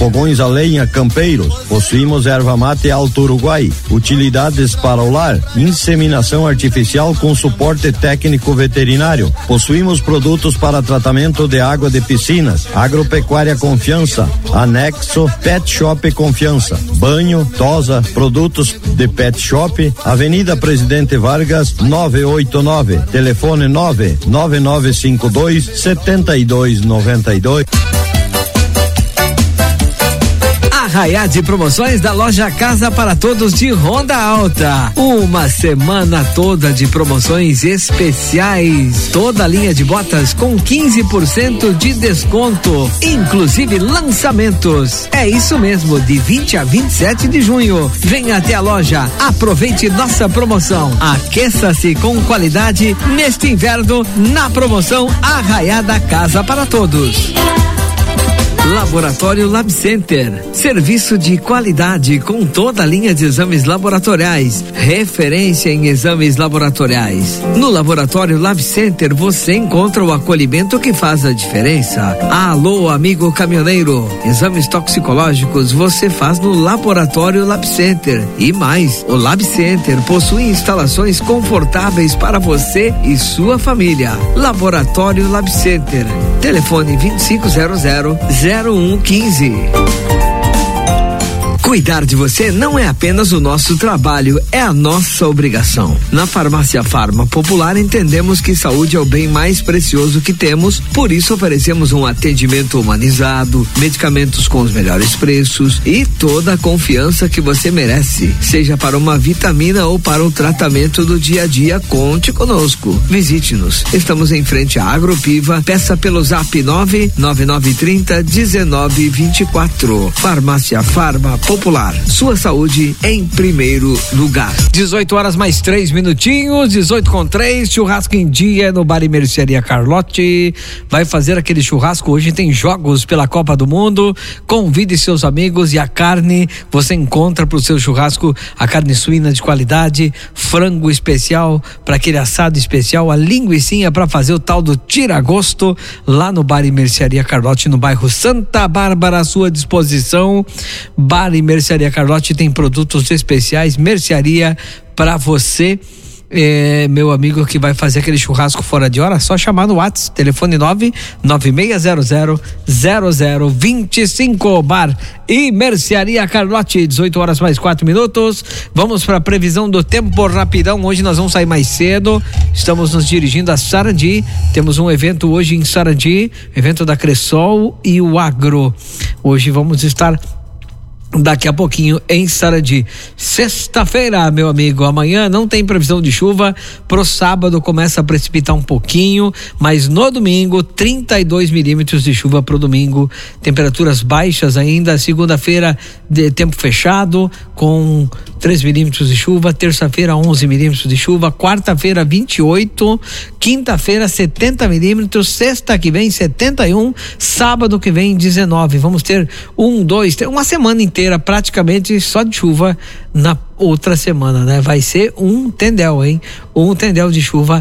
fogões a lenha Campeiros. Possuímos erva mate Alto Uruguai, utilidades para o lar, inseminação artificial com suporte técnico veterinário. Possuímos produtos para tratamento de água de piscinas, agropecuária Confiança, anexo Pet Shop Confiança, banho, tosa, produtos de Pet Shop, Avenida Presidente Vargas 989, telefone 99952-7292. Arraiá de promoções da loja Casa para Todos de Ronda Alta. Uma semana toda de promoções especiais. Toda a linha de botas com 15% de desconto, inclusive lançamentos. É isso mesmo, de 20 a 27 de junho. Venha até a loja, aproveite nossa promoção. Aqueça-se com qualidade neste inverno na promoção Arraiá da Casa para Todos. Laboratório Lab Center, serviço de qualidade com toda a linha de exames laboratoriais, referência em exames laboratoriais. No Laboratório Lab Center você encontra o acolhimento que faz a diferença. Alô, amigo caminhoneiro, exames toxicológicos você faz no Laboratório Lab Center. E mais, o Lab Center possui instalações confortáveis para você e sua família. Laboratório Lab Center, telefone 2500-0115. Cuidar de você não é apenas o nosso trabalho, é a nossa obrigação. Na Farmácia Farma Popular entendemos que saúde é o bem mais precioso que temos, por isso oferecemos um atendimento humanizado, medicamentos com os melhores preços e toda a confiança que você merece. Seja para uma vitamina ou para o tratamento do dia a dia, conte conosco. Visite-nos. Estamos em frente à Agropiva, peça pelo Zap 99930-1924. Farmácia Farma Popular, sua saúde em primeiro lugar. 18h mais 3 minutinhos, 18:03, churrasco em dia no Bar e Mercearia Carlotti. Vai fazer aquele churrasco, hoje tem jogos pela Copa do Mundo. Convide seus amigos e a carne você encontra pro seu churrasco, a carne suína de qualidade, frango especial para aquele assado especial, a linguicinha para fazer o tal do tira-gosto lá no Bar e Mercearia Carlotti, no bairro Santa Bárbara, à sua disposição. Bar e Mercearia Carlotti tem produtos especiais, mercearia para você, meu amigo que vai fazer aquele churrasco fora de hora, só chamar no WhatsApp, telefone 996000025. Bar e Mercearia Carlotti, 18h mais 4 minutos. Vamos para a previsão do tempo rapidão. Hoje nós vamos sair mais cedo, estamos nos dirigindo a Sarandi, temos um evento hoje em Sarandi, evento da Cressol e o Agro. Hoje vamos estar daqui a pouquinho em Sarandi. Sexta-feira, meu amigo, amanhã não tem previsão de chuva, pro sábado começa a precipitar um pouquinho, mas no domingo 32 milímetros de chuva pro domingo, temperaturas baixas ainda, segunda-feira de tempo fechado com 3 milímetros de chuva, terça-feira 11 milímetros de chuva, quarta-feira 28, quinta-feira 70 milímetros, sexta que vem 71, sábado que vem 19. Vamos ter uma semana inteira praticamente só de chuva na outra semana, né? Vai ser um tendel, hein? Um tendel de chuva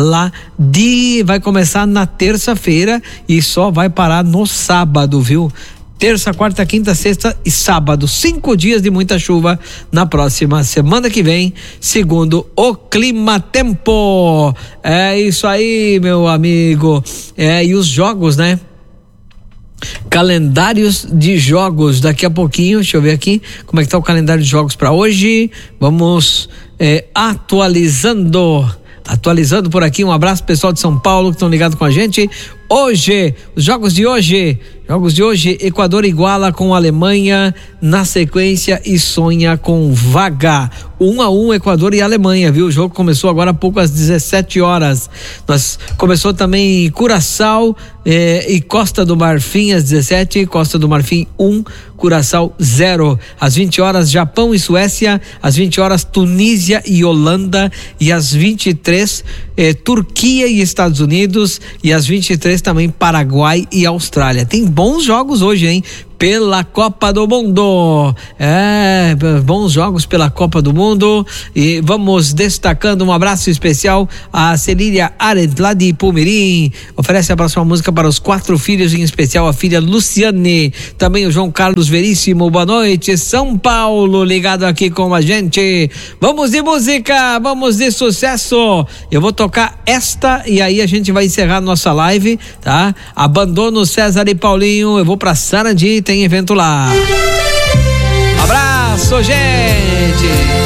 vai começar na terça-feira e só vai parar no sábado, viu? Terça, quarta, quinta, sexta e sábado, 5 dias de muita chuva na próxima semana que vem, segundo o Clima Tempo. É isso aí, meu amigo. E os jogos, né? Calendários de jogos daqui a pouquinho, deixa eu ver aqui como é que tá o calendário de jogos para hoje. Vamos atualizando por aqui. Um abraço pessoal de São Paulo que estão ligados com a gente. Hoje, os jogos de hoje, Equador iguala com a Alemanha na sequência e sonha com vaga. 1-1 Equador e Alemanha, viu? O jogo começou agora há pouco às 17 horas. Começou também Curaçao e Costa do Marfim às 17, Costa do Marfim 1, Curaçao 0. Às 20 horas Japão e Suécia, às 20 horas Tunísia e Holanda, e às 23 Turquia e Estados Unidos, e às 23 também Paraguai e Austrália. Tem bons jogos hoje, hein? pela Copa do Mundo. Bons jogos pela Copa do Mundo, e vamos destacando um abraço especial a Celíria Arendt, lá de Palmeirim, oferece a próxima música para os 4 filhos, em especial a filha Luciane, também o João Carlos Veríssimo. Boa noite, São Paulo, ligado aqui com a gente. Vamos de música, vamos de sucesso. Eu vou tocar esta e aí a gente vai encerrar nossa live, tá? Abandono César e Paulinho, eu vou pra Sarandi, tem evento lá. Abraço, gente!